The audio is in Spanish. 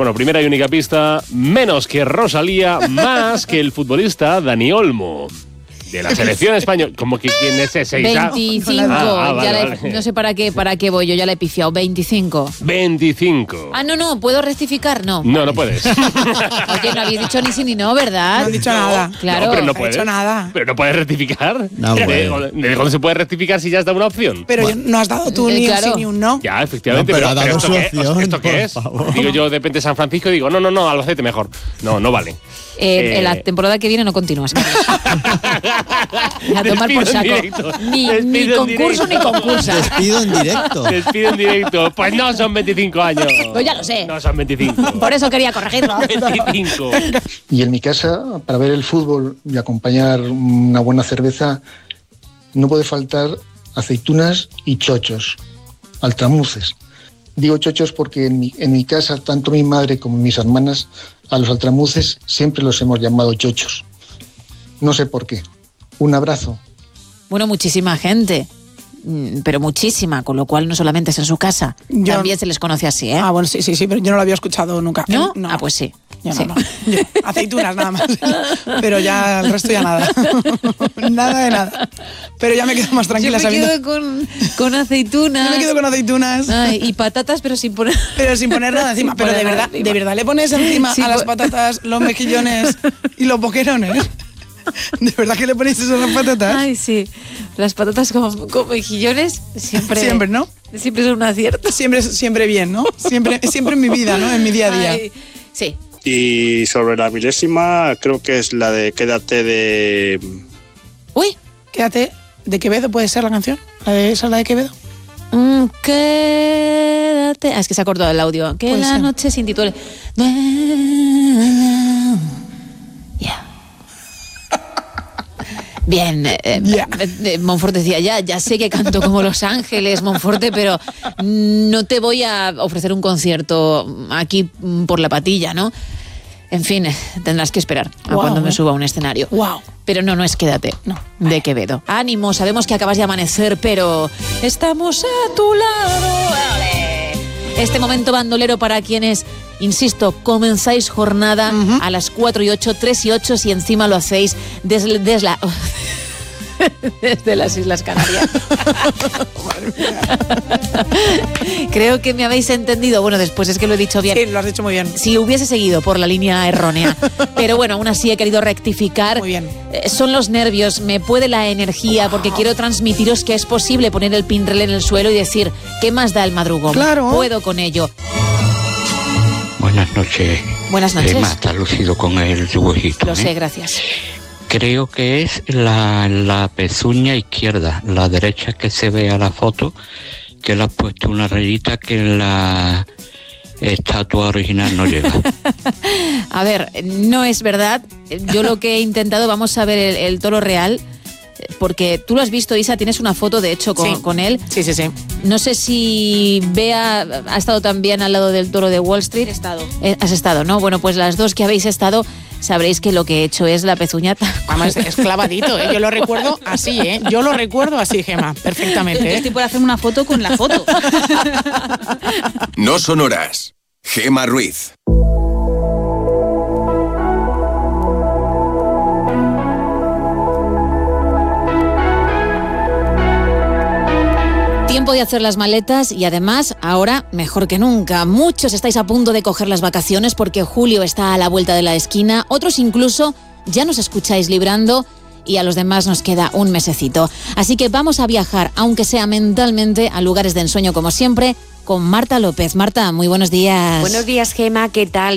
Bueno, primera y única pista, menos que Rosalía, más que el futbolista Dani Olmo. De la selección española. Como que ¿quién es ese? 25. Vale. No sé para qué voy yo, ya la he pifiado. 25. 25. No, ¿puedo rectificar? No. No puedes. Oye, no habéis dicho ni sí ni no, ¿verdad? No han dicho nada. Claro. No, pero no No he puedes. dicho nada. Pero no puedes rectificar. No, ¿De bueno. dónde se puede rectificar si ya está una opción? Pero no has dado tú ni un claro. sí ni un no. Ya, efectivamente. No, pero ha dado ¿esto su qué, opción, ¿esto qué por es? favor. Digo yo, depende de San Francisco y digo, no, Albacete mejor. No vale. En la temporada que viene no continúas. A tomar por saco. Ni concurso ni concursa. Despido en directo. Despido en directo. Pues no son 25 años. Pues ya lo sé. No son 25. Por eso quería corregirlo. 25. Y en mi casa, para ver el fútbol y acompañar una buena cerveza, no puede faltar aceitunas y chochos, altramuces. Digo chochos porque en mi casa, tanto mi madre como mis hermanas, a los altramuces siempre los hemos llamado chochos. No sé por qué. Un abrazo. Bueno, muchísima gente. Pero muchísima, con lo cual no solamente es en su casa. También se les conoce así, ¿eh? Bueno, sí, pero yo no lo había escuchado nunca. ¿No? Pues sí. Yo sí. no. Yo, aceitunas nada más. Pero ya el resto ya nada. Nada de nada. Pero ya me quedo más tranquila sabiendo. Yo me quedo con aceitunas. Yo me quedo con aceitunas. Ay, y patatas, pero sin poner... Pero sin poner nada encima. Pero de verdad le pones encima a las patatas los mejillones y los boquerones. ¿De verdad que le ponéis eso a las patatas? Ay, sí. Las patatas con mejillones siempre, ¿no? Siempre son un acierto. Siempre bien, ¿no? Siempre en mi vida, ¿no? En mi día a día. Ay, sí. Y sobre la milésima, creo que es la de Quédate de... Uy. Quédate. ¿De Quevedo puede ser la canción? ¿Esa es la de Quevedo? Quédate... es que se ha cortado el audio. Que la noche sin título... Bien, Monfort decía, ya sé que canto como Los Ángeles, Monforte, pero no te voy a ofrecer un concierto aquí por la patilla, ¿no? En fin, tendrás que esperar a cuando me suba a un escenario. Wow. Pero no es Quédate, no, de Quevedo. Ánimo, sabemos que acabas de amanecer, pero estamos a tu lado. ¡Ole! Este momento bandolero para quienes, insisto, comenzáis jornada a las 4 y 8, 3 y 8, si encima lo hacéis desde las Islas Canarias. Creo que me habéis entendido. Bueno, después es que lo he dicho bien. Sí, lo has dicho muy bien. Si hubiese seguido por la línea errónea. Pero bueno, aún así he querido rectificar. Muy bien. Son los nervios, me puede la energía, porque quiero transmitiros que es posible poner el pinrel en el suelo y decir, ¿qué más da el madrugón? Claro. Puedo con ello. Buenas noches. Buenas noches. Está lucido con el dibujito. Lo sé, gracias. Creo que es la pezuña izquierda, la derecha que se ve a la foto, que le has puesto una rayita que en la estatua original no lleva. A ver, no es verdad. Yo lo que he intentado, vamos a ver el toro real, porque tú lo has visto, Isa, tienes una foto de hecho con él. Sí. No sé si Bea ha estado también al lado del toro de Wall Street. He estado. Has estado, ¿no? Bueno, pues las dos que habéis estado, sabréis que lo que he hecho es la pezuñata. Además, es clavadito, ¿eh? Yo lo recuerdo así, ¿eh? Yo lo recuerdo así, Gemma, perfectamente. Estoy por hacerme una foto con la foto. No son horas. Gemma Ruiz. Tiempo de hacer las maletas y además, ahora mejor que nunca. Muchos estáis a punto de coger las vacaciones porque julio está a la vuelta de la esquina. Otros incluso ya nos escucháis librando y a los demás nos queda un mesecito. Así que vamos a viajar, aunque sea mentalmente, a lugares de ensueño como siempre, con Marta López. Marta, muy buenos días. Buenos días, Gemma, ¿qué tal?